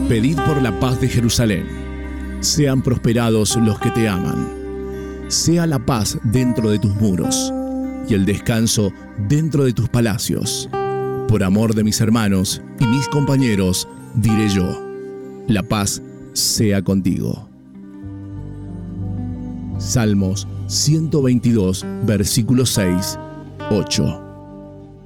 Pedid por la paz de Jerusalén. Sean prosperados los que te aman. Sea la paz dentro de tus muros y el descanso dentro de tus palacios. Por amor de mis hermanos y mis compañeros, diré yo, la paz sea contigo. Salmos 122, versículos 6, 8.